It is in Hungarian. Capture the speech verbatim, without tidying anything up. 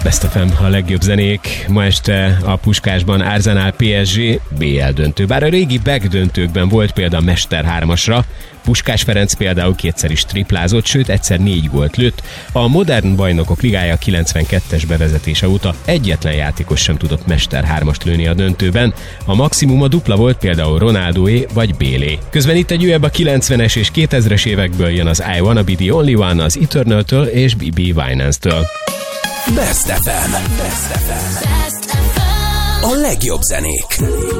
Best ef em, a legjobb zenék. Ma este a Puskásban Arsenal pé es gé bé el döntő. Bár a régi back döntőkben volt példa Mester hármasra, Puskás Ferenc például kétszer is triplázott, sőt egyszer négy gólt lőtt. A modern bajnokok ligája kilencvenkettes bevezetése óta egyetlen játékos sem tudott Mester hármast lőni a döntőben. A maximum a dupla volt például Ronaldoé vagy Bélé. Közben itt egy újabb a kilencvenes és kétezres évekből jön az I Wanna Be The Only One az Eternal-től és bé bé Winans-től. Best ef em. Best ef em. A legjobb zenék.